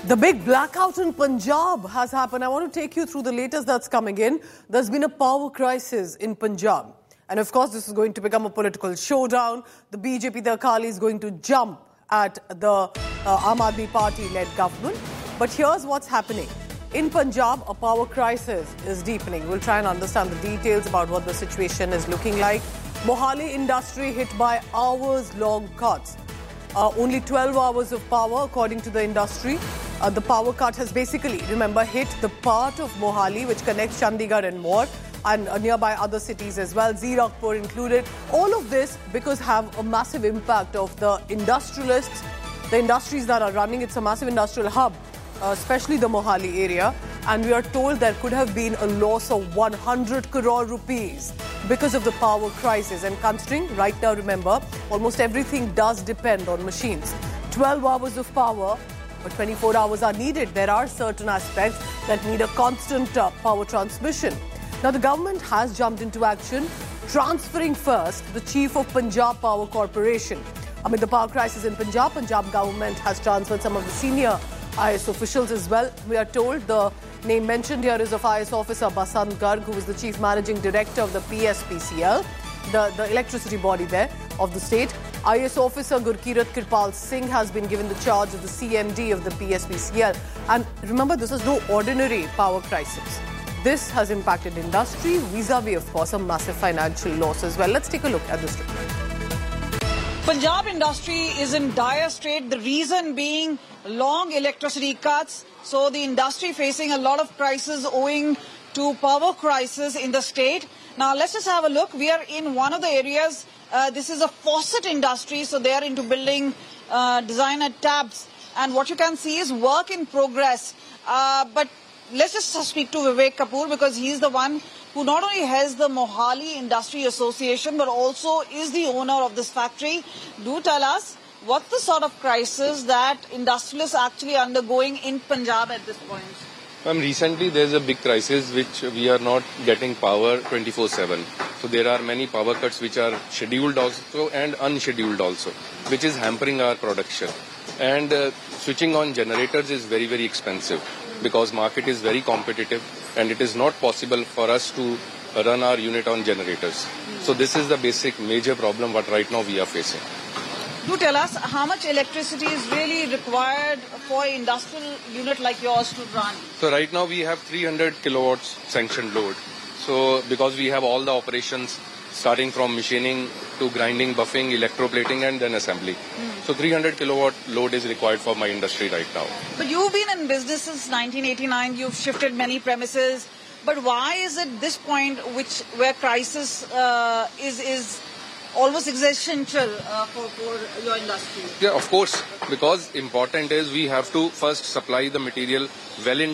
The big blackout in Punjab has happened. I want to take you through the latest that's coming in. There's been a power crisis in Punjab. And of course, this is going to become a political showdown. The BJP, the Akali, is going to jump at the Aam Aadmi Party-led government. But here's what's happening. In Punjab, a power crisis is deepening. We'll try and understand the details about what the situation is looking like. Mohali industry hit by hours-long cuts. Only 12 hours of power, according to the industry. The power cut has basically, remember, hit the part of Mohali which connects Chandigarh and more, and nearby other cities as well, Zirakpur included. All of this because have a massive impact of the industrialists, the industries that are running. It's a massive industrial hub, especially the Mohali area. And we are told there could have been a loss of 100 crore rupees because of the power crisis. And considering, right now, remember, almost everything does depend on machines. 12 hours of power, but 24 hours are needed. There are certain aspects that need a constant power transmission. Now, the government has jumped into action, transferring first the chief of Punjab Power Corporation. Amid the power crisis in Punjab, Punjab government has transferred some of the senior IS officials as well. We are told the name mentioned here is of IS officer Basant Garg, who is the chief managing director of the PSPCL, the electricity body there of the state. IS officer Gurkirat Kirpal Singh has been given the charge of the CMD of the PSPCL. And remember, this is no ordinary power crisis. This has impacted industry, vis-a-vis, of course, a massive financial loss as well. Let's take a look at this report. Punjab industry is in dire strait, the reason being long electricity cuts. So the industry facing a lot of crisis owing to power crisis in the state. Now let's just have a look. We are in one of the areas. This is a faucet industry, so they are into building designer taps. And what you can see is work in progress. But let's just speak to Vivek Kapoor, because he's the one who not only has the Mohali Industry Association, but also is the owner of this factory. Do tell us, what's the sort of crisis that industrialists are actually undergoing in Punjab at this point? Recently there's a big crisis which we are not getting power 24/7. So there are many power cuts which are scheduled also and unscheduled also, which is hampering our production. And switching on generators is very, very expensive because market is very competitive and it is not possible for us to run our unit on generators. So this is the basic major problem what right now we are facing. Do tell us how much electricity is really required for an industrial unit like yours to run? So right now we have 300 kilowatts sanctioned load. So because we have all the operations starting from machining to grinding, buffing, electroplating and then assembly. So 300 kilowatt load is required for my industry right now. But you've been in business since 1989, you've shifted many premises. But why is it this point where crisis is almost existential for your industry? Yeah, of course, because important is we have to first supply the material well in